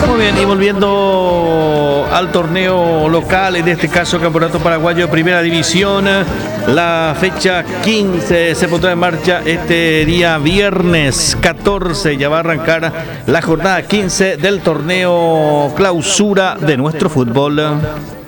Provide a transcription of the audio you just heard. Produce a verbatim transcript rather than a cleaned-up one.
Muy bien, y volviendo al torneo local, en este caso Campeonato Paraguayo de Primera División, la fecha quince se pondrá en marcha este día viernes catorce, ya va a arrancar la jornada quince del torneo clausura de nuestro fútbol.